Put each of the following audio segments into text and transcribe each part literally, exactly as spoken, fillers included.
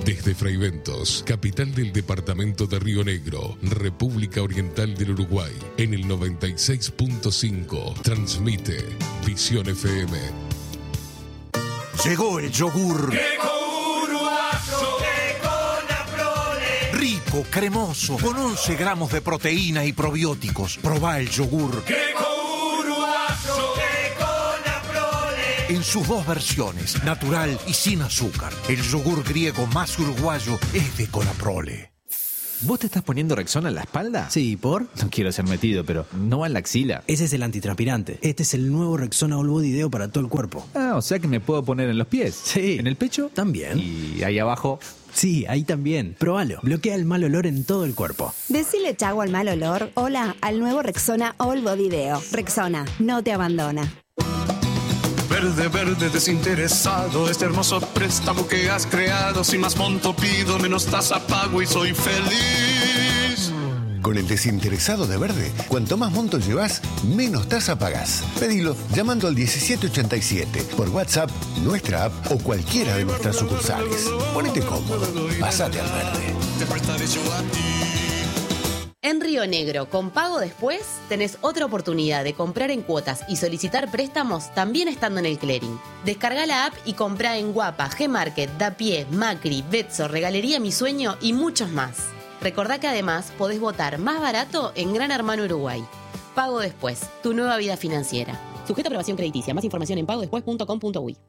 Desde Fraiventos, capital del departamento de Río Negro, República Oriental del Uruguay, en el noventa y seis punto cinco, transmite Visión F M. Llegó el yogur. ¡Queco uruguayo! ¡Queco Naprole! Rico, cremoso, con once gramos de proteína y probióticos. Probá el yogur. ¡Queco uruguayo! ¡Queco Naprole! En sus dos versiones, natural y sin azúcar. El yogur griego más uruguayo es de Conaprole. ¿Vos te estás poniendo Rexona en la espalda? Sí, ¿por? No quiero ser metido, pero ¿no va en la axila? Ese es el antitranspirante. Este es el nuevo Rexona All Body Deo para todo el cuerpo. Ah, o sea que me puedo poner en los pies. Sí. ¿En el pecho? También. ¿Y ahí abajo? Sí, ahí también. Próbalo. Bloquea el mal olor en todo el cuerpo. Decile chau al mal olor. Hola al nuevo Rexona All Body Deo. Rexona, no te abandona. Verde, verde, desinteresado, este hermoso préstamo que has creado. Sin más monto pido, menos tasa pago y soy feliz. Con el desinteresado de Verde, cuanto más monto llevas, menos tasa pagás. Pedilo llamando al diecisiete ochenta y siete, por WhatsApp, nuestra app o cualquiera de nuestras sucursales. Ponete cómodo, pasate al Verde. Te prestaré yo a ti. En Río Negro, con pago después, tenés otra oportunidad de comprar en cuotas y solicitar préstamos también estando en el clearing. Descarga la app y comprá en Guapa, G-Market, Dapié, Macri, Betso, Regalería Mi Sueño y muchos más. Recordá que además podés votar más barato en Gran Hermano Uruguay. Pago después, tu nueva vida financiera. Sujeto a aprobación crediticia. Más información en pago después punto com punto uy.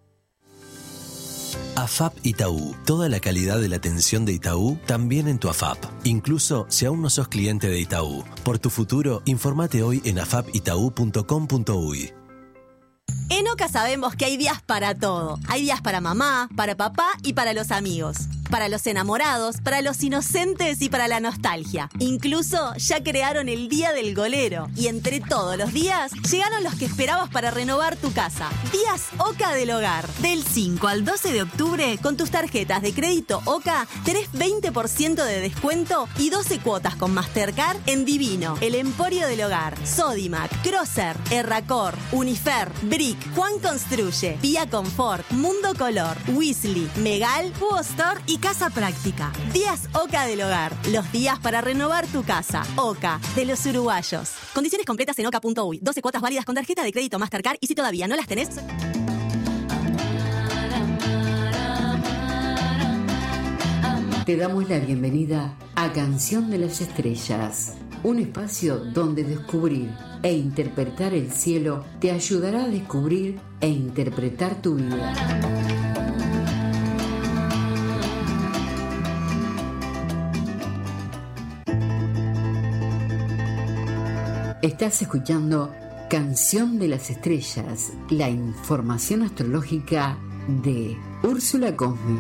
A F A P Itaú. Toda la calidad de la atención de Itaú también en tu A F A P. Incluso si aún no sos cliente de Itaú. Por tu futuro, informate hoy en afapitau punto com punto uy. En Oca sabemos que hay días para todo. Hay días para mamá, para papá y para los amigos. Para los enamorados, para los inocentes y para la nostalgia. Incluso ya crearon el Día del Golero. Y entre todos los días, llegaron los que esperabas para renovar tu casa. Días Oca del Hogar. Del cinco al doce de octubre, con tus tarjetas de crédito Oca, tenés veinte por ciento de descuento y doce cuotas con Mastercard en Divino, El Emporio del Hogar, Sodimac, Crosser, Erracor, Unifer, Brick, Juan Construye, Vía Confort, Mundo Color, Weasley, Megal, Hugo Store y Casa Práctica. Días Oca del Hogar. Los días para renovar tu casa. Oca, de los uruguayos. Condiciones completas en oca punto uy. doce cuotas válidas con tarjeta de crédito Mastercard y si todavía no las tenés... Te damos la bienvenida a Canción de las Estrellas, un espacio donde descubrir e interpretar el cielo te ayudará a descubrir e interpretar tu vida. Estás escuchando Canción de las Estrellas, la información astrológica de Úrsula Cosmi.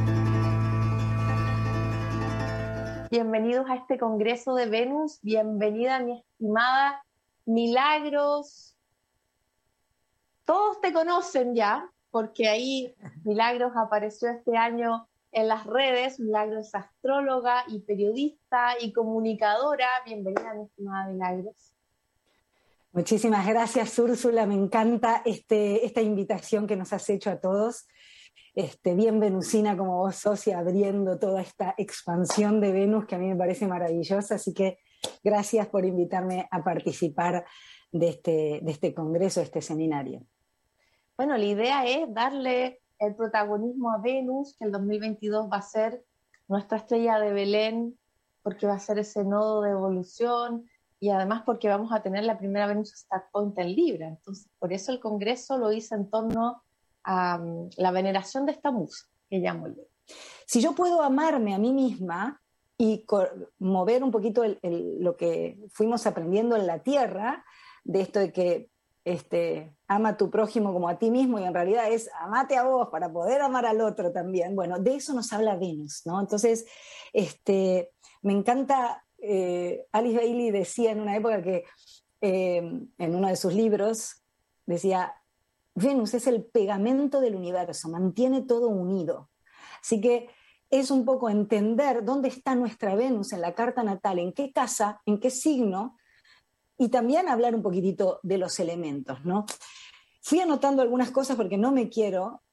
Bienvenidos a este Congreso de Venus, bienvenida mi estimada Milagros. Todos te conocen ya, porque ahí Milagros apareció este año en las redes. Milagros es astróloga y periodista y comunicadora. Bienvenida mi estimada Milagros. Muchísimas gracias, Úrsula, me encanta este, esta invitación que nos has hecho a todos. Este, bien venusina como vos sos y abriendo toda esta expansión de Venus que a mí me parece maravillosa, así que gracias por invitarme a participar de este, de este congreso, de este seminario. Bueno, la idea es darle el protagonismo a Venus, que el dos mil veintidós va a ser nuestra estrella de Belén, porque va a ser ese nodo de evolución y además porque vamos a tener la primera Venus Start Point en Libra. Entonces, por eso el congreso lo hice en torno a um, la veneración de esta musa, que llamo yo. Si yo puedo amarme a mí misma y mover un poquito el, el, lo que fuimos aprendiendo en la Tierra, de esto de que este, ama a tu prójimo como a ti mismo, y en realidad es amate a vos para poder amar al otro también. Bueno, de eso nos habla Venus, ¿no? Entonces, este, me encanta, eh, Alice Bailey decía en una época que, eh, en uno de sus libros, decía, Venus es el pegamento del universo, mantiene todo unido. Así que es un poco entender dónde está nuestra Venus en la carta natal, en qué casa, en qué signo, y también hablar un poquitito de los elementos, ¿no? Fui anotando algunas cosas porque no me quiero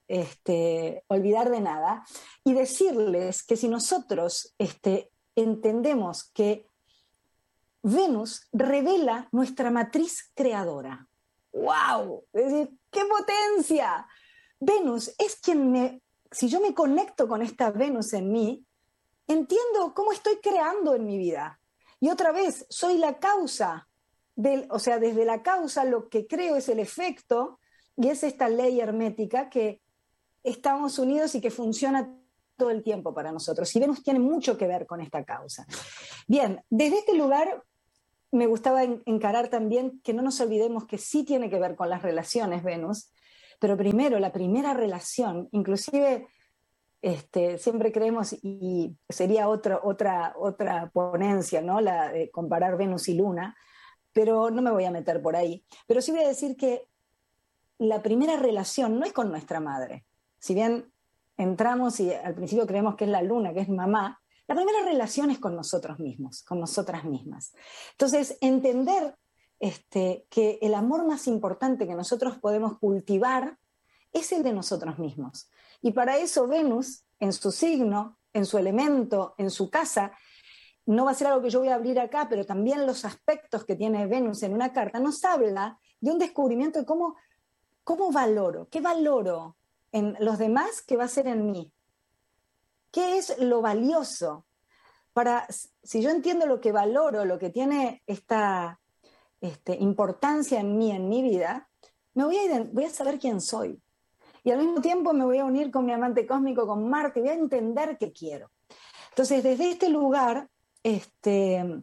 este, olvidar de nada y decirles que si nosotros este, entendemos que Venus revela nuestra matriz creadora. ¡Wow! Es decir, ¡qué potencia! Venus es quien me... Si yo me conecto con esta Venus en mí, entiendo cómo estoy creando en mi vida. Y otra vez, soy la causa, del, o sea, desde la causa lo que creo es el efecto, y es esta ley hermética que estamos unidos y que funciona todo el tiempo para nosotros. Y Venus tiene mucho que ver con esta causa. Bien, desde este lugar me gustaba encarar también que no nos olvidemos que sí tiene que ver con las relaciones Venus, pero primero, la primera relación, inclusive este, siempre creemos, y sería otra, otra, otra ponencia, ¿no? La de comparar Venus y Luna, pero no me voy a meter por ahí. Pero sí voy a decir que la primera relación no es con nuestra madre. Si bien entramos y al principio creemos que es la Luna, que es mamá, la primera relación es con nosotros mismos, con nosotras mismas. Entonces, entender este, que el amor más importante que nosotros podemos cultivar es el de nosotros mismos. Y para eso Venus, en su signo, en su elemento, en su casa, no va a ser algo que yo voy a abrir acá, pero también los aspectos que tiene Venus en una carta, nos habla de un descubrimiento de cómo, cómo valoro, qué valoro en los demás que va a ser en mí. ¿Qué es lo valioso? Para, si yo entiendo lo que valoro, lo que tiene esta este, importancia en mí, en mi vida, me voy a, voy a saber quién soy. Y al mismo tiempo me voy a unir con mi amante cósmico, con Marte, y voy a entender qué quiero. Entonces, desde este lugar, este,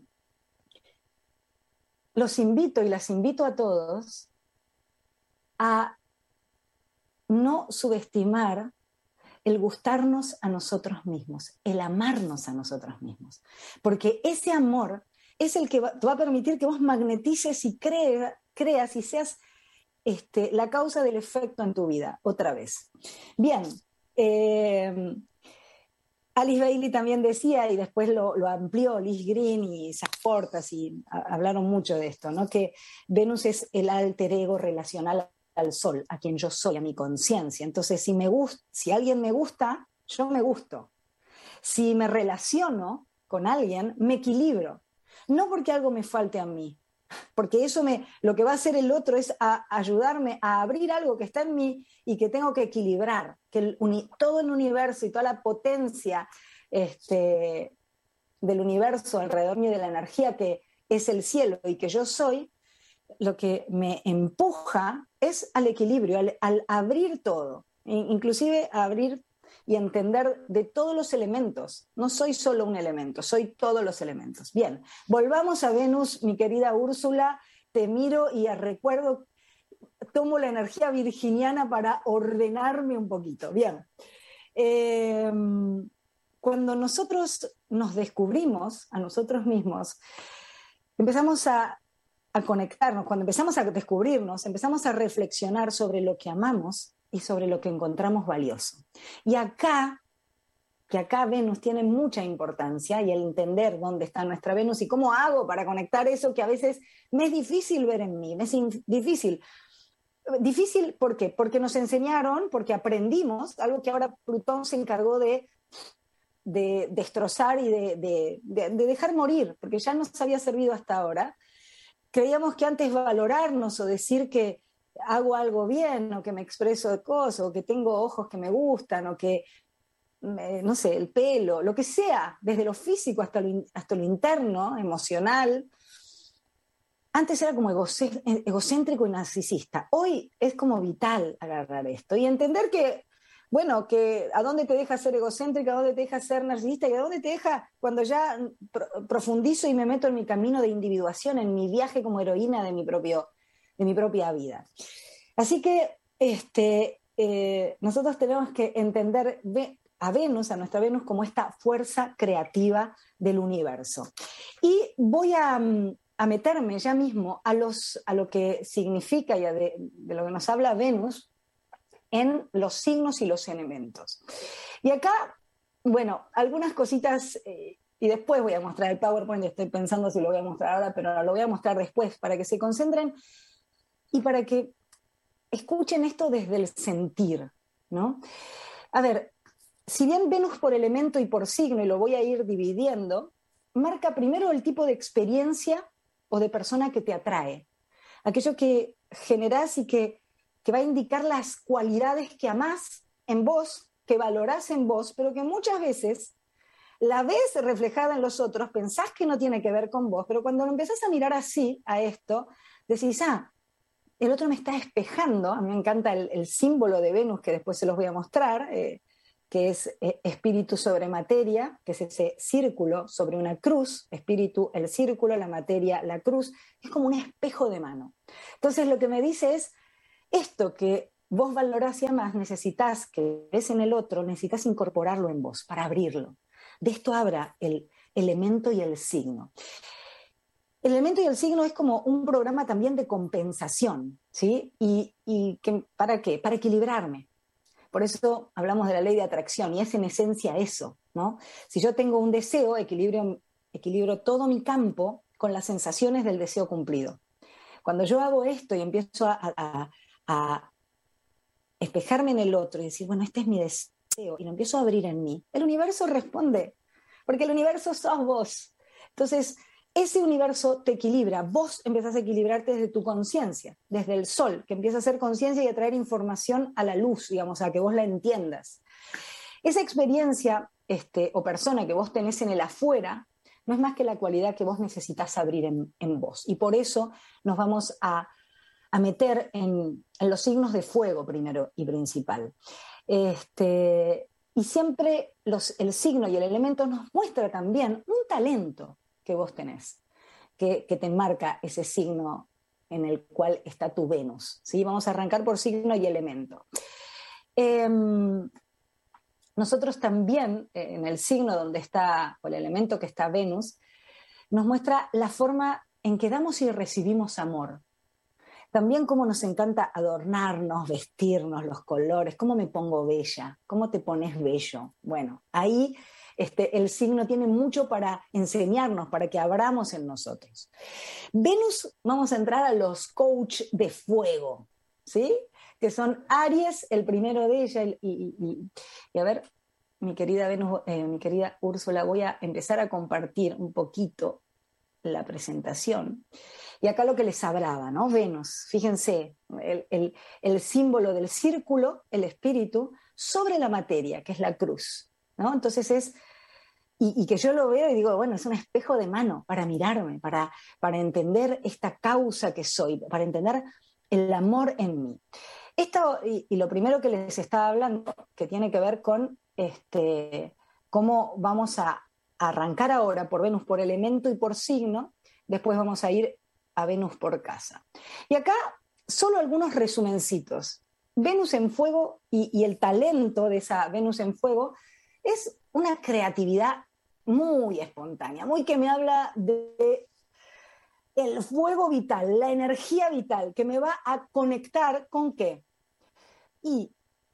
los invito y las invito a todos a no subestimar el gustarnos a nosotros mismos, el amarnos a nosotros mismos. Porque ese amor es el que va, te va a permitir que vos magnetices y crea, creas y seas este, la causa del efecto en tu vida, otra vez. Bien, eh, Alice Bailey también decía, y después lo, lo amplió Liz Green y Zach Portas, y a, hablaron mucho de esto, ¿no? Que Venus es el alter ego relacional al sol, a quien yo soy, a mi conciencia. Entonces, si, me gust- si alguien me gusta, yo me gusto. Si me relaciono con alguien, me equilibro. No porque algo me falte a mí, porque eso me, lo que va a hacer el otro es a ayudarme a abrir algo que está en mí y que tengo que equilibrar, que el uni, todo el universo y toda la potencia este, del universo alrededor mío, de la energía que es el cielo y que yo soy, lo que me empuja es al equilibrio, al, al abrir todo, inclusive a abrir y entender de todos los elementos. No soy solo un elemento, soy todos los elementos. Bien, volvamos a Venus, mi querida Úrsula, te miro y recuerdo, tomo la energía virginiana para ordenarme un poquito. Bien, eh, cuando nosotros nos descubrimos a nosotros mismos, empezamos a a conectarnos, cuando empezamos a descubrirnos, empezamos a reflexionar sobre lo que amamos y sobre lo que encontramos valioso. Y acá, que acá Venus tiene mucha importancia, y el entender dónde está nuestra Venus y cómo hago para conectar eso que a veces me es difícil ver en mí, me es difícil. Difícil, ¿por qué? Porque nos enseñaron, porque aprendimos, algo que ahora Plutón se encargó de, de destrozar y de, de, de, de dejar morir, porque ya nos había servido hasta ahora. Creíamos que antes valorarnos o decir que hago algo bien o que me expreso de cosas o que tengo ojos que me gustan o que, eh, no sé, el pelo, lo que sea, desde lo físico hasta lo, hasta lo interno, emocional, antes era como egocéntrico y narcisista. Hoy es como vital agarrar esto y entender que, bueno, que a dónde te deja ser egocéntrica, a dónde te deja ser narcisista y a dónde te deja cuando ya pro- profundizo y me meto en mi camino de individuación, en mi viaje como heroína de mi, propio, de mi propia vida. Así que este, eh, nosotros tenemos que entender a Venus, a nuestra Venus, como esta fuerza creativa del universo. Y voy a, a meterme ya mismo a, los, a lo que significa y a de, de lo que nos habla Venus en los signos y los elementos. Y acá, bueno, algunas cositas, eh, y después voy a mostrar el PowerPoint, estoy pensando si lo voy a mostrar ahora, pero lo voy a mostrar después para que se concentren y para que escuchen esto desde el sentir. ¿no? A ver, si bien Venus por elemento y por signo, y lo voy a ir dividiendo, marca primero el tipo de experiencia o de persona que te atrae. Aquello que generás y que, que va a indicar las cualidades que amás en vos, que valorás en vos, pero que muchas veces la ves reflejada en los otros, pensás que no tiene que ver con vos, pero cuando lo empezás a mirar así, a esto, decís, ah, el otro me está espejando. A mí me encanta el, el símbolo de Venus, que después se los voy a mostrar, eh, que es eh, espíritu sobre materia, que es ese círculo sobre una cruz, espíritu, el círculo, la materia, la cruz, es como un espejo de mano. Entonces lo que me dice es, esto que vos valorás y amás, necesitas, que ves en el otro, necesitas incorporarlo en vos para abrirlo. De esto habla el elemento y el signo. El elemento y el signo es como un programa también de compensación, ¿sí? ¿Y, y que, para qué? Para equilibrarme. Por eso hablamos de la ley de atracción, y es en esencia eso, ¿no? Si yo tengo un deseo, equilibro, equilibro todo mi campo con las sensaciones del deseo cumplido. Cuando yo hago esto y empiezo a, a, a espejarme en el otro y decir, bueno, este es mi deseo, y lo empiezo a abrir en mí, el universo responde, porque el universo sos vos. Entonces, ese universo te equilibra, vos empezás a equilibrarte desde tu conciencia, desde el sol, que empieza a hacer conciencia y a traer información a la luz, digamos, a que vos la entiendas. Esa experiencia este, o persona que vos tenés en el afuera no es más que la cualidad que vos necesitas abrir en, en vos. Y por eso nos vamos a, a meter en, en los signos de fuego primero y principal. Este, y siempre los, el signo y el elemento nos muestra también un talento que vos tenés, que, que te marca ese signo en el cual está tu Venus, ¿sí? Vamos a arrancar por signo y elemento. Eh, nosotros también, eh, en el signo donde está, o el elemento que está Venus, nos muestra la forma en que damos y recibimos amor. También cómo nos encanta adornarnos, vestirnos, los colores, cómo me pongo bella, cómo te pones bello. Bueno, ahí Este, el signo tiene mucho para enseñarnos, para que abramos en nosotros. Venus, vamos a entrar a los coach de fuego, ¿sí? Que son Aries, el primero de ella, y, y, y, y a ver, mi querida Venus, eh, mi querida Úrsula, voy a empezar a compartir un poquito la presentación. Y acá lo que les hablaba, ¿no? Venus, fíjense, el, el, el símbolo del círculo, el espíritu, sobre la materia, que es la cruz, ¿no? Entonces es, y, y que yo lo veo y digo, bueno, es un espejo de mano para mirarme, para, para entender esta causa que soy, para entender el amor en mí. Esto, y, y lo primero que les estaba hablando, que tiene que ver con este, cómo vamos a arrancar ahora por Venus por elemento y por signo, después vamos a ir a Venus por casa. Y acá solo algunos resumencitos. Venus en fuego y, y el talento de esa Venus en fuego es una creatividad muy espontánea, muy que me habla de el fuego vital, la energía vital, que me va a conectar con qué. Y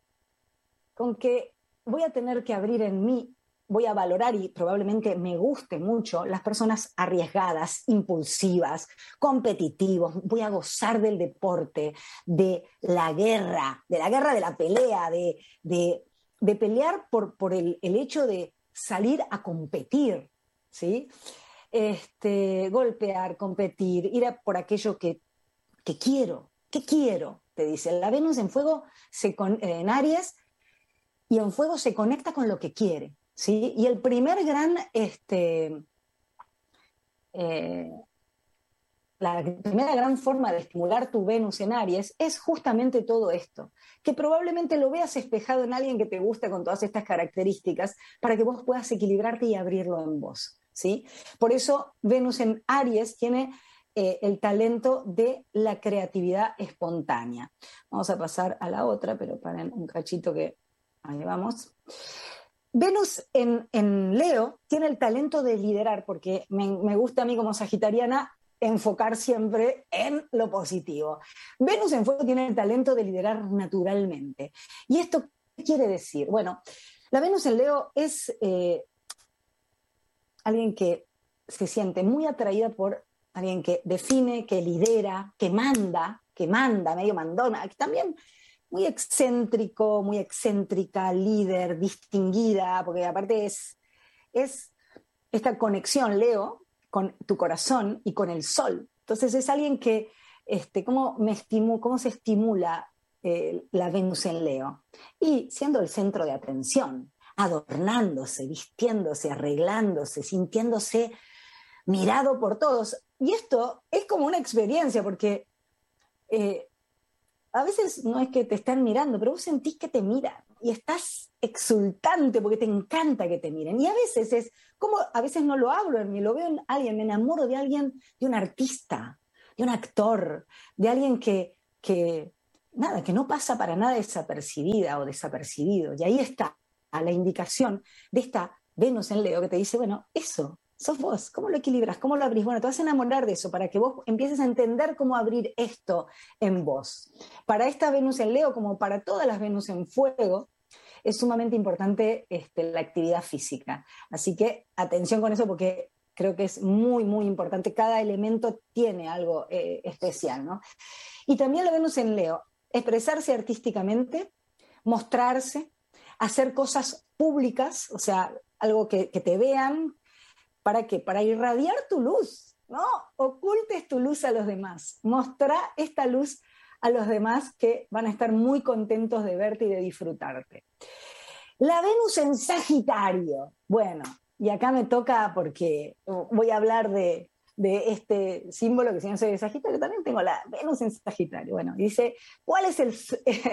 con que voy a tener que abrir en mí, voy a valorar y probablemente me guste mucho las personas arriesgadas, impulsivas, competitivos. Voy a gozar del deporte, de la guerra, de la guerra de la pelea, de... de de pelear por, por el, el hecho de salir a competir, ¿sí? Este, golpear, competir, ir a por aquello que, que quiero, que quiero, te dice. La Venus en fuego, se con, en Aries, y en fuego se conecta con lo que quiere, ¿sí? Y el primer gran, este, eh, la primera gran forma de estimular tu Venus en Aries es justamente todo esto, que probablemente lo veas espejado en alguien que te gusta con todas estas características para que vos puedas equilibrarte y abrirlo en vos, ¿sí? Por eso Venus en Aries tiene eh, el talento de la creatividad espontánea. Vamos a pasar a la otra, pero paren un cachito que ahí vamos. Venus en, en Leo tiene el talento de liderar, porque me, me gusta a mí como sagitariana enfocar siempre en lo positivo. Venus en fuego tiene el talento de liderar naturalmente. ¿Y esto qué quiere decir? Bueno, la Venus en Leo es eh, alguien que se siente muy atraída por alguien que define, que lidera, que manda, que manda, medio mandona, que también muy excéntrico, muy excéntrica, líder, distinguida, porque aparte es, es esta conexión, Leo, con tu corazón y con el sol. Entonces es alguien que, este, ¿cómo, me estimu- cómo se estimula eh, la Venus en Leo? Y siendo el centro de atención, adornándose, vistiéndose, arreglándose, sintiéndose mirado por todos. Y esto es como una experiencia, porque eh, a veces no es que te están mirando, pero vos sentís que te miran y estás exultante porque te encanta que te miren. Y a veces es como, a veces no lo hablo en mí, lo veo en alguien, me enamoro de alguien, de un artista, de un actor, de alguien que, que nada, que no pasa para nada desapercibida o desapercibido. Y ahí está la indicación de esta Venus en Leo que te dice, bueno, eso, sos vos, ¿cómo lo equilibras? ¿Cómo lo abrís? Bueno, te vas a enamorar de eso para que vos empieces a entender cómo abrir esto en vos. Para esta Venus en Leo, como para todas las Venus en Fuego, es sumamente importante este, la actividad física. Así que atención con eso porque creo que es muy, muy importante. Cada elemento tiene algo eh, especial, ¿no? Y también la Venus en Leo, expresarse artísticamente, mostrarse, hacer cosas públicas, o sea, algo que, que te vean. ¿Para qué? Para irradiar tu luz, ¿no? Ocultes tu luz a los demás. Mostrá esta luz a los demás que van a estar muy contentos de verte y de disfrutarte. La Venus en Sagitario. Bueno, y acá me toca porque voy a hablar de, de este símbolo que si no soy de Sagitario, también tengo la Venus en Sagitario. Bueno, y dice, ¿cuál es, el,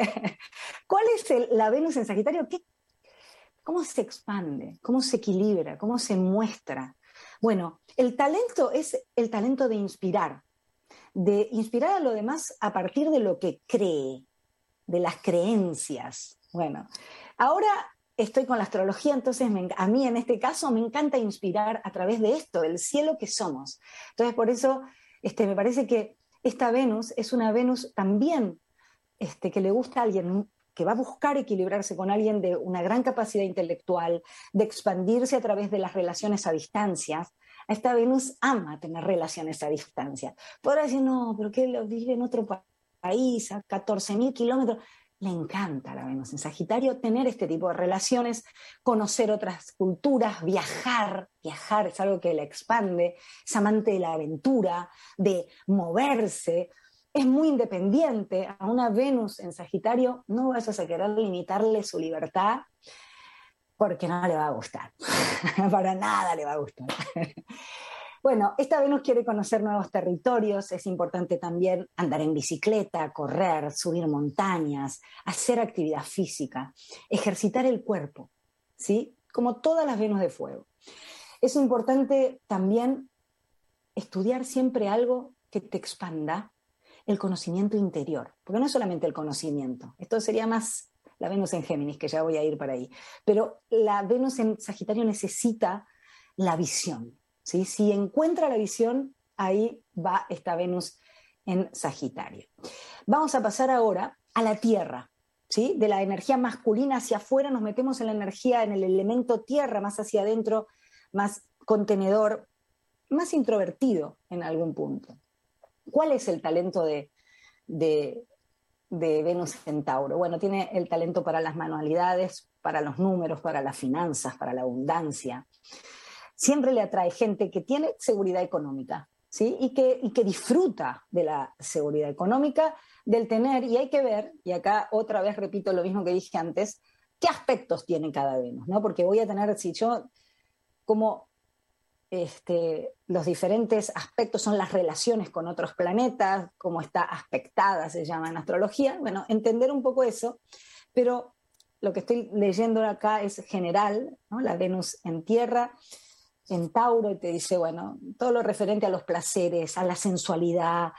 ¿cuál es el, la Venus en Sagitario? ¿Qué, ¿Cómo se expande? ¿Cómo se equilibra? ¿Cómo se muestra? Bueno, el talento es el talento de inspirar, de inspirar a los demás a partir de lo que cree, de las creencias. Bueno, ahora estoy con la astrología, entonces me, a mí en este caso me encanta inspirar a través de esto, del cielo que somos. Entonces por eso este, me parece que esta Venus es una Venus también este, que le gusta a alguien que va a buscar equilibrarse con alguien de una gran capacidad intelectual, de expandirse a través de las relaciones a distancias. A esta Venus ama tener relaciones a distancia. Podrá decir, no, pero que lo vive en otro país, a catorce mil kilómetros. Le encanta a la Venus en Sagitario tener este tipo de relaciones, conocer otras culturas, viajar. Viajar es algo que la expande, es amante de la aventura, de moverse. Es muy independiente. A una Venus en Sagitario no vas a querer limitarle su libertad porque no le va a gustar. Para nada le va a gustar. Bueno, esta Venus quiere conocer nuevos territorios. Es importante también andar en bicicleta, correr, subir montañas, hacer actividad física, ejercitar el cuerpo, ¿sí? Como todas las Venus de fuego. Es importante también estudiar siempre algo que te expanda el conocimiento interior, porque no es solamente el conocimiento, esto sería más la Venus en Géminis, que ya voy a ir para ahí, pero la Venus en Sagitario necesita la visión, ¿sí? Si encuentra la visión, ahí va esta Venus en Sagitario. Vamos a pasar ahora a la Tierra, ¿sí? De la energía masculina hacia afuera nos metemos en la energía, en el elemento Tierra, más hacia adentro, más contenedor, más introvertido en algún punto. ¿Cuál es el talento de, de, de Venus en Tauro? Bueno, tiene el talento para las manualidades, para los números, para las finanzas, para la abundancia. Siempre le atrae gente que tiene seguridad económica, ¿sí? Y que, y que disfruta de la seguridad económica, del tener, y hay que ver, y acá otra vez repito lo mismo que dije antes, qué aspectos tiene cada Venus, ¿no? Porque voy a tener, si yo, como... Este, los diferentes aspectos son las relaciones con otros planetas, cómo está aspectada, se llama en astrología. Bueno, entender un poco eso, pero lo que estoy leyendo acá es general, ¿no? La Venus en Tierra, en Tauro, y te dice, bueno, todo lo referente a los placeres, a la sensualidad,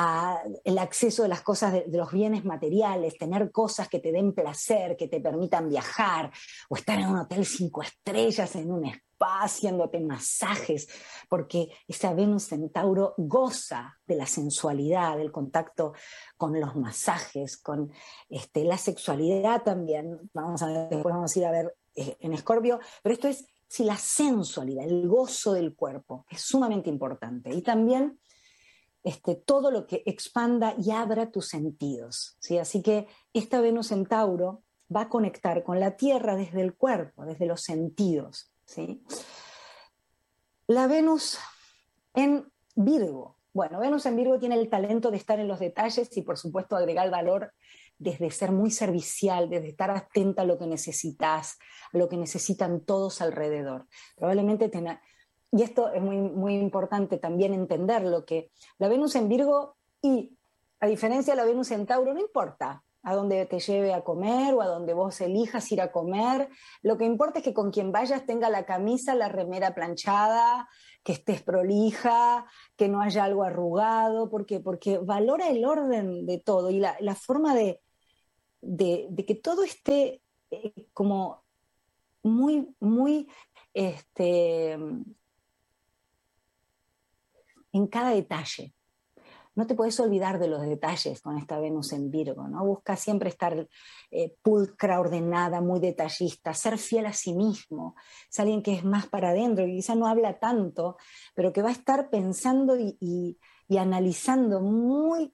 al acceso de las cosas, de, de los bienes materiales, tener cosas que te den placer, que te permitan viajar, o estar en un hotel cinco estrellas, en un spa, haciéndote masajes, porque esa Venus en Tauro goza de la sensualidad, del contacto con los masajes, con este, la sexualidad también. Vamos a ver, después vamos a ir a ver eh, en Escorpio, pero esto es si la sensualidad, el gozo del cuerpo, es sumamente importante. Y también este, todo lo que expanda y abra tus sentidos, ¿sí? Así que esta Venus en Tauro va a conectar con la Tierra desde el cuerpo, desde los sentidos, ¿sí? La Venus en Virgo. Bueno, Venus en Virgo tiene el talento de estar en los detalles y por supuesto agregar valor desde ser muy servicial, desde estar atenta a lo que necesitas, a lo que necesitan todos alrededor. Probablemente tenga, y esto es muy, muy importante también entenderlo, que la Venus en Virgo, y a diferencia de la Venus en Tauro, no importa a dónde te lleve a comer o a dónde vos elijas ir a comer, lo que importa es que con quien vayas tenga la camisa, la remera planchada, que estés prolija, que no haya algo arrugado. ¿Por qué? Porque valora el orden de todo y la, la forma de, de, de que todo esté eh, como muy, muy este, en cada detalle. No te puedes olvidar de los detalles con esta Venus en Virgo, ¿no? Busca siempre estar eh, pulcra, ordenada, muy detallista, ser fiel a sí mismo. Es alguien que es más para adentro, que quizá no habla tanto, pero que va a estar pensando y, y, y analizando muy,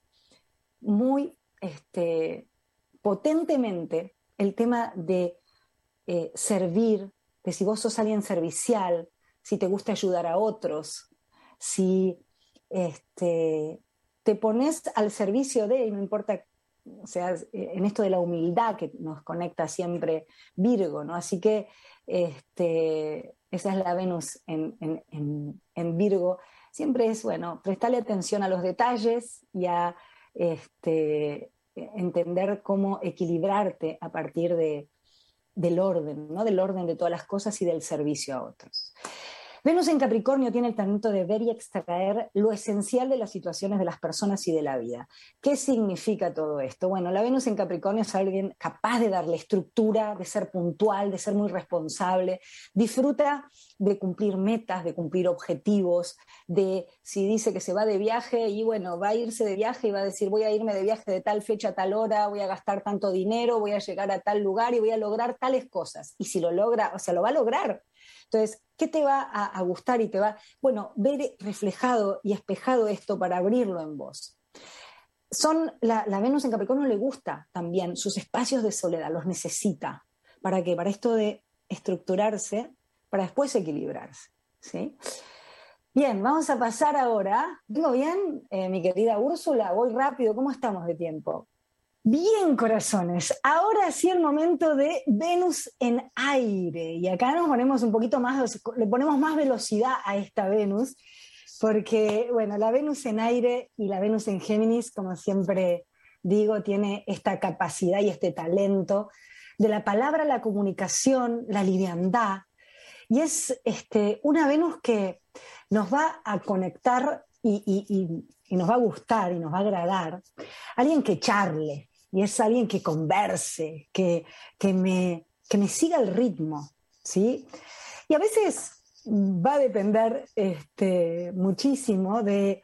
muy este, potentemente el tema de eh, servir, de si vos sos alguien servicial, si te gusta ayudar a otros, si... Este, te pones al servicio de, y no importa, o sea, en esto de la humildad que nos conecta siempre Virgo, ¿no? Así que este, esa es la Venus en, en, en, en Virgo. Siempre es, bueno, prestarle atención a los detalles y a este, entender cómo equilibrarte a partir de, del orden, ¿no? Del orden de todas las cosas y del servicio a otros. Venus en Capricornio tiene el talento de ver y extraer lo esencial de las situaciones de las personas y de la vida. ¿Qué significa todo esto? Bueno, la Venus en Capricornio es alguien capaz de darle estructura, de ser puntual, de ser muy responsable, disfruta de cumplir metas, de cumplir objetivos, de si dice que se va de viaje y bueno, va a irse de viaje y va a decir voy a irme de viaje de tal fecha a tal hora, voy a gastar tanto dinero, voy a llegar a tal lugar y voy a lograr tales cosas. Y si lo logra, o sea, lo va a lograr. Entonces, ¿qué te va a, a gustar y te va, bueno, ver reflejado y espejado esto para abrirlo en vos? Son, la, la Venus en Capricornio le gusta también sus espacios de soledad, los necesita. ¿Para qué? Para esto de estructurarse, para después equilibrarse, ¿sí? Bien, vamos a pasar ahora. ¿Tengo bien, eh, mi querida Úrsula? Voy rápido, ¿cómo estamos de tiempo? Bien, corazones, ahora sí el momento de Venus en aire, y acá nos ponemos un poquito más, le ponemos más velocidad a esta Venus, porque, bueno, la Venus en aire y la Venus en Géminis, como siempre digo, tiene esta capacidad y este talento de la palabra, la comunicación, la liviandad, y es este, una Venus que nos va a conectar y, y, y, y nos va a gustar y nos va a agradar, alguien que charle, y es alguien que converse, que, que, me, que me siga el ritmo, ¿sí? Y a veces va a depender este, muchísimo de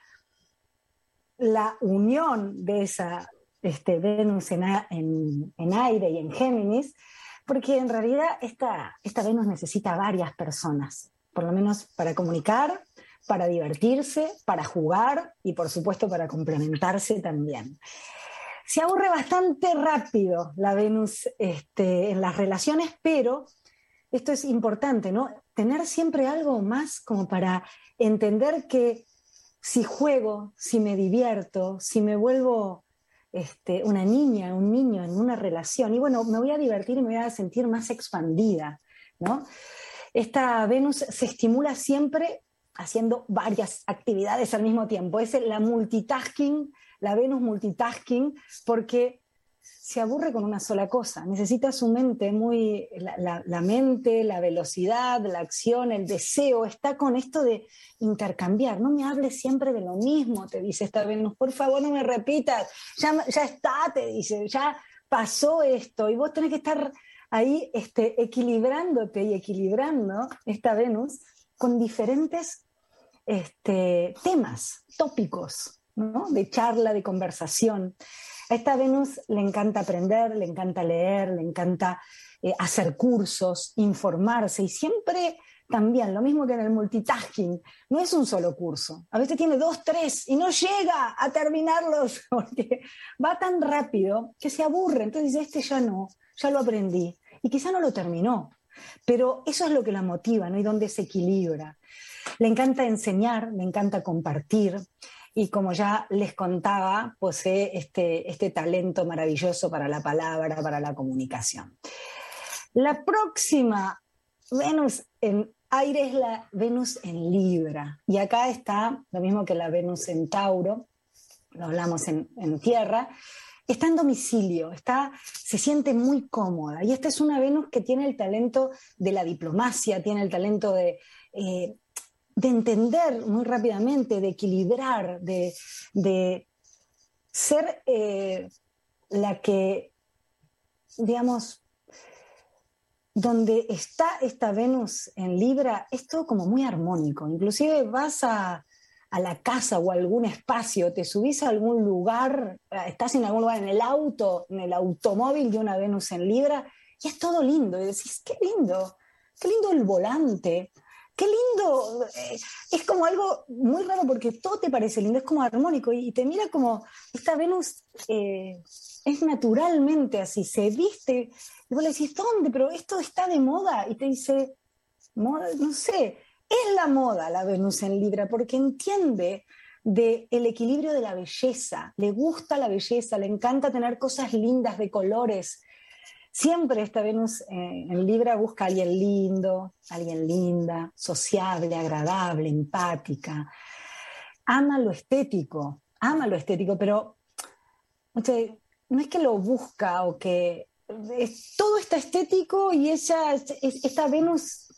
la unión de esa este, Venus en, en, en aire y en Géminis, porque en realidad esta, esta Venus necesita varias personas, por lo menos para comunicar, para divertirse, para jugar y por supuesto para complementarse también. Se aburre bastante rápido la Venus este, en las relaciones, pero esto es importante, ¿no? Tener siempre algo más como para entender que si juego, si me divierto, si me vuelvo este, una niña, un niño en una relación, y bueno, me voy a divertir y me voy a sentir más expandida, ¿no? Esta Venus se estimula siempre haciendo varias actividades al mismo tiempo. Es la multitasking, la Venus multitasking, porque se aburre con una sola cosa. Necesita su mente muy, la, la, la mente, la velocidad, la acción, el deseo, está con esto de intercambiar. No me hables siempre de lo mismo, te dice esta Venus, por favor no me repitas, ya, ya está, te dice, ya pasó esto, y vos tenés que estar ahí este, equilibrándote y equilibrando esta Venus con diferentes este, temas, tópicos, ¿no? De charla, de conversación. A esta Venus le encanta aprender, le encanta leer, le encanta eh, hacer cursos, informarse, y siempre también, lo mismo que en el multitasking, no es un solo curso. A veces tiene dos, tres y no llega a terminarlos porque va tan rápido que se aburre. Entonces dice, este ya no, ya lo aprendí. Y quizá no lo terminó. Pero eso es lo que la motiva, ¿no? Y donde se equilibra. Le encanta enseñar, le encanta compartir. Y como ya les contaba, posee este, este talento maravilloso para la palabra, para la comunicación. La próxima Venus en aire es la Venus en Libra. Y acá está lo mismo que la Venus en Tauro, lo hablamos en, en tierra. Está en domicilio, está, se siente muy cómoda. Y esta es una Venus que tiene el talento de la diplomacia, tiene el talento de... Eh, de entender muy rápidamente, de equilibrar, de, de ser eh, la que, digamos, donde está esta Venus en Libra, es todo como muy armónico. Inclusive vas a, a la casa o a algún espacio, te subís a algún lugar, estás en algún lugar, en el auto, en el automóvil de una Venus en Libra, y es todo lindo. Y decís, qué lindo, qué lindo el volante. Qué lindo, eh, es como algo muy raro porque todo te parece lindo, es como armónico y, y te mira como esta Venus eh, es naturalmente así, se viste, y vos le decís, ¿dónde? Pero esto está de moda, y te dice, moda, no sé, es la moda la Venus en Libra porque entiende del equilibrio de la belleza, le gusta la belleza, le encanta tener cosas lindas de colores. Siempre esta Venus eh, en Libra busca a alguien lindo, alguien linda, sociable, agradable, empática. Ama lo estético, ama lo estético, pero o sea, no es que lo busca o que... Es, todo está estético y ella, es, esta Venus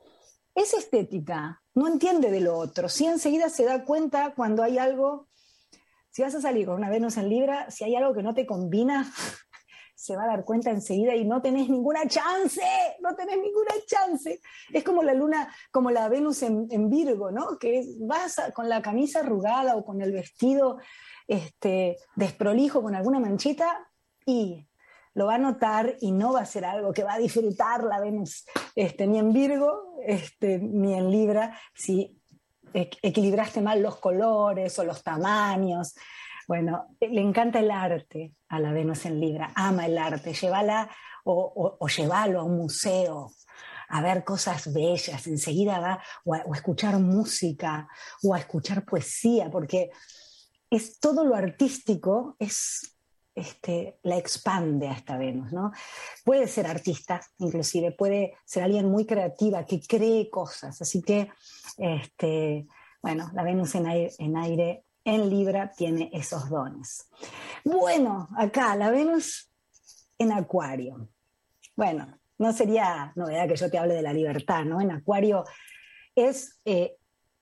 es estética, no entiende de lo otro. Sí, enseguida se da cuenta cuando hay algo... Si vas a salir con una Venus en Libra, si hay algo que no te combina... se va a dar cuenta enseguida y no tenés ninguna chance, no tenés ninguna chance. Es como la luna, como la Venus en, en Virgo, ¿no? Que es, vas a, con la camisa arrugada o con el vestido este, desprolijo, con alguna manchita, y lo va a notar y no va a ser algo que va a disfrutar la Venus este, ni en Virgo este, ni en Libra, si equilibraste mal los colores o los tamaños. Bueno, le encanta el arte a la Venus en Libra, ama el arte, llévala o, o, o llévalo a un museo, a ver cosas bellas, enseguida va, o a, o a escuchar música, o a escuchar poesía, porque es todo lo artístico, es, este, la expande a esta Venus, ¿no? Puede ser artista, inclusive, puede ser alguien muy creativa, que cree cosas, así que, este, bueno, la Venus en aire, en aire en Libra tiene esos dones. Bueno, acá la Venus en Acuario. Bueno, no sería novedad que yo te hable de la libertad, ¿no? En Acuario es eh,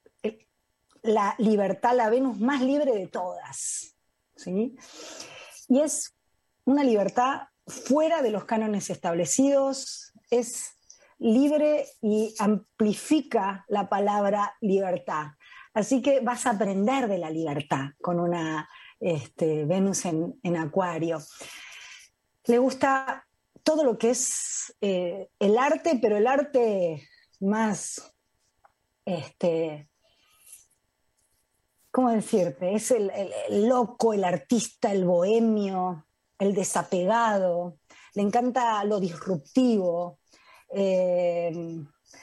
la libertad, la Venus más libre de todas, ¿sí? Y es una libertad fuera de los cánones establecidos, es libre y amplifica la palabra libertad. Así que vas a aprender de la libertad con una este, Venus en, en Acuario. Le gusta todo lo que es eh, el arte, pero el arte más, este, ¿cómo decirte? Es el, el, el loco, el artista, el bohemio, el desapegado. Le encanta lo disruptivo. Eh,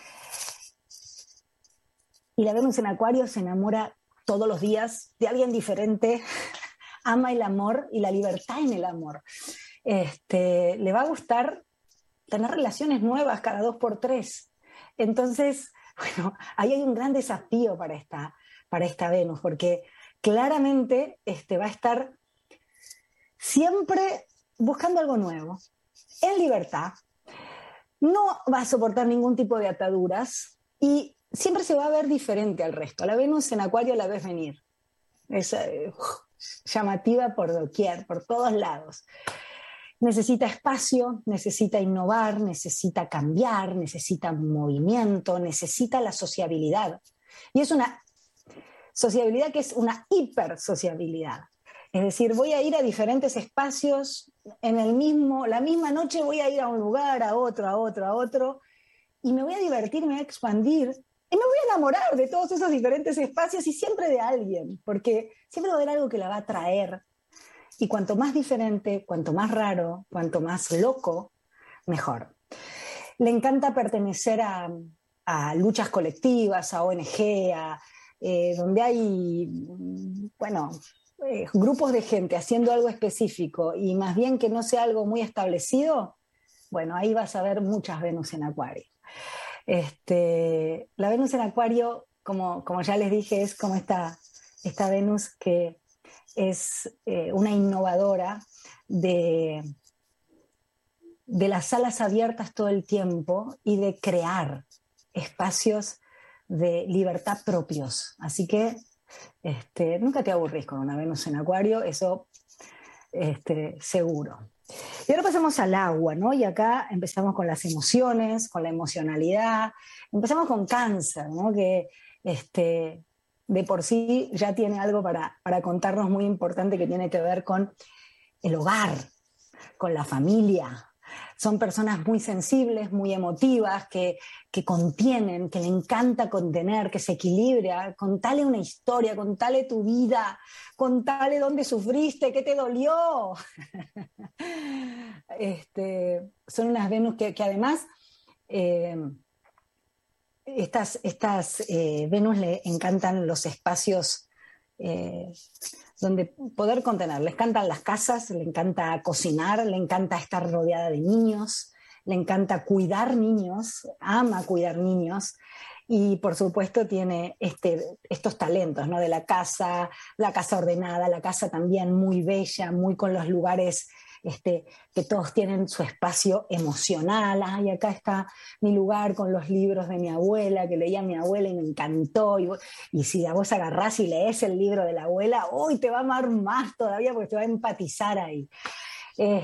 Y la Venus en Acuario se enamora todos los días de alguien diferente, ama el amor y la libertad en el amor. Este, le va a gustar tener relaciones nuevas cada dos por tres. Entonces, bueno, ahí hay un gran desafío para esta, para esta Venus, porque claramente este, va a estar siempre buscando algo nuevo, en libertad. No va a soportar ningún tipo de ataduras y siempre se va a ver diferente al resto. La Venus en Acuario la ves venir. Es uh, llamativa por doquier, por todos lados. Necesita espacio, necesita innovar, necesita cambiar, necesita movimiento, necesita la sociabilidad. Y es una sociabilidad que es una hipersociabilidad. Es decir, voy a ir a diferentes espacios, en el mismo, la misma noche voy a ir a un lugar, a otro, a otro, a otro, y me voy a divertir, me voy a expandir, y me voy a enamorar de todos esos diferentes espacios y siempre de alguien, porque siempre va a haber algo que la va a atraer. Y cuanto más diferente, cuanto más raro, cuanto más loco, mejor. Le encanta pertenecer a, a luchas colectivas, a O N G, a, eh, donde hay, bueno, eh, grupos de gente haciendo algo específico y más bien que no sea algo muy establecido. Bueno, ahí vas a ver muchas Venus en Acuario. Este, la Venus en Acuario, como, como ya les dije, es como esta, esta Venus que es eh, una innovadora de, de las salas abiertas todo el tiempo y de crear espacios de libertad propios. Así que este, nunca te aburrís con una Venus en Acuario, eso este, seguro. Y ahora pasamos al agua, ¿no? Y acá empezamos con las emociones, con la emocionalidad, empezamos con Cáncer, ¿no? Que este, de por sí ya tiene algo para, para contarnos muy importante que tiene que ver con el hogar, con la familia. Son personas muy sensibles, muy emotivas, que, que contienen, que le encanta contener, que se equilibra. Contale una historia, contale tu vida, contale dónde sufriste, qué te dolió. Este, son unas Venus que, que además eh, estas, estas eh, Venus le encantan los espacios eh, donde poder contener. Le encantan las casas, le encanta cocinar, le encanta estar rodeada de niños, le encanta cuidar niños, ama cuidar niños. Y por supuesto tiene este, estos talentos, ¿no? De la casa, la casa ordenada, la casa también muy bella, muy con los lugares este, que todos tienen su espacio emocional. Ay, acá está mi lugar con los libros de mi abuela, que leía mi abuela y me encantó. Y, y si a vos agarrás y lees el libro de la abuela, uy, te va a amar más todavía porque te va a empatizar ahí. Eh,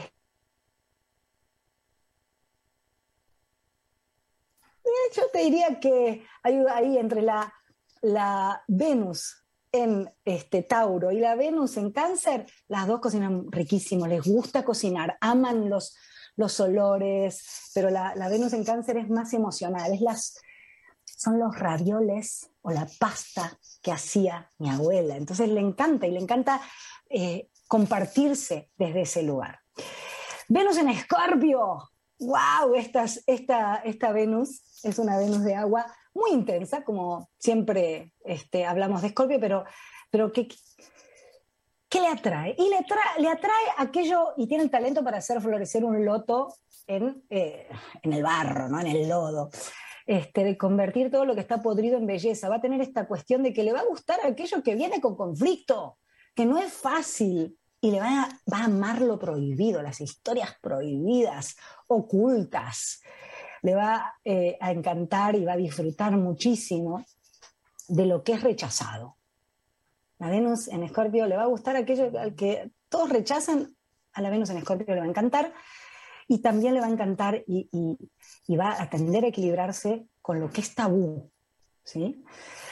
Yo te diría que hay ahí entre la, la Venus en este, Tauro y la Venus en Cáncer, las dos cocinan riquísimo, les gusta cocinar, aman los, los olores, pero la, la Venus en Cáncer es más emocional, es las, son los ravioles o la pasta que hacía mi abuela. Entonces le encanta y le encanta eh, compartirse desde ese lugar. Venus en Escorpio. ¡Wow! Esta, esta, esta Venus es una Venus de agua muy intensa, como siempre este, hablamos de Escorpio, pero, pero ¿qué, ¿qué le atrae? Y le, tra- le atrae aquello, y tiene el talento para hacer florecer un loto en, eh, en el barro, ¿no? En el lodo, este, de convertir todo lo que está podrido en belleza. Va a tener esta cuestión de que le va a gustar aquello que viene con conflicto, que no es fácil. Y le va a, va a amar lo prohibido, las historias prohibidas, ocultas. Le va eh, a encantar y va a disfrutar muchísimo de lo que es rechazado. La Venus en Escorpio le va a gustar aquello al que todos rechazan, a la Venus en Escorpio le va a encantar, y también le va a encantar y, y, y va a tender a equilibrarse con lo que es tabú, ¿sí?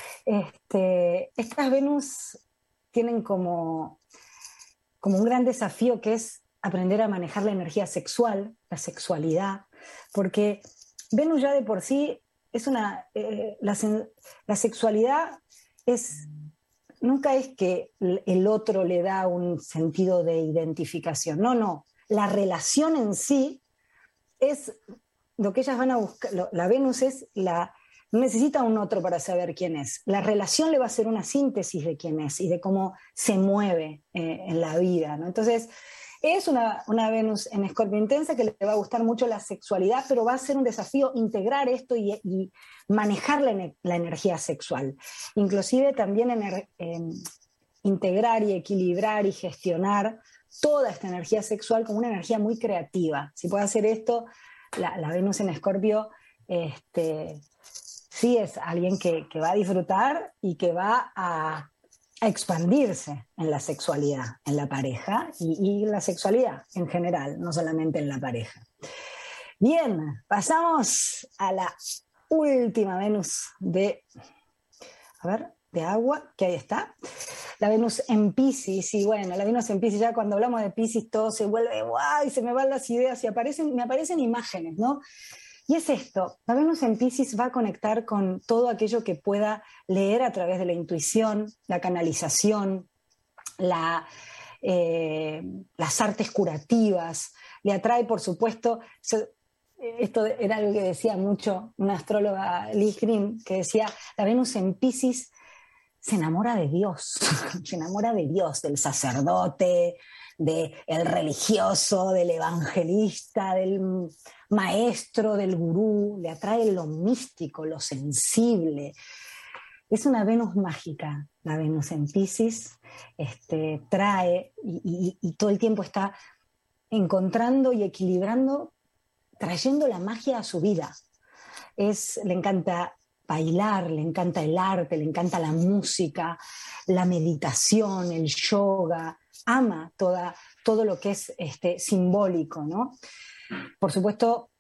Este, estas Venus tienen como... como un gran desafío que es aprender a manejar la energía sexual, la sexualidad, porque Venus ya de por sí es una... Eh, la, la sexualidad es, nunca es que el otro le da un sentido de identificación, no, no, la relación en sí es lo que ellas van a buscar, lo, la Venus es la... No necesita un otro para saber quién es. La relación le va a hacer una síntesis de quién es y de cómo se mueve eh, en la vida, ¿no? Entonces, es una, una Venus en Escorpio intensa que le va a gustar mucho la sexualidad, pero va a ser un desafío integrar esto y, y manejar la, la energía sexual. Inclusive también ener, eh, integrar y equilibrar y gestionar toda esta energía sexual como una energía muy creativa. Si puede hacer esto, la, la Venus en Escorpio... Este, sí es alguien que, que va a disfrutar y que va a, a expandirse en la sexualidad, en la pareja y, y la sexualidad en general, no solamente en la pareja. Bien, pasamos a la última Venus de, a ver, de agua, que ahí está. La Venus en Piscis, y bueno, la Venus en Piscis, ya cuando hablamos de Piscis todo se vuelve guau, y se me van las ideas y aparecen, me aparecen imágenes, ¿no? Y es esto, la Venus en Piscis va a conectar con todo aquello que pueda leer a través de la intuición, la canalización, la, eh, las artes curativas. Le atrae, por supuesto, so, esto era algo que decía mucho una astróloga, Liz Green, que decía, la Venus en Piscis se enamora de Dios, se enamora de Dios, del sacerdote, del religioso, del evangelista, del maestro, del gurú. Le atrae lo místico, lo sensible. Es una Venus mágica, la Venus en Piscis, este, trae y, y, y todo el tiempo está encontrando y equilibrando, trayendo la magia a su vida. Es, le encanta bailar, le encanta el arte, le encanta la música, la meditación, el yoga, ama toda, todo lo que es este, simbólico, ¿no? Por supuesto,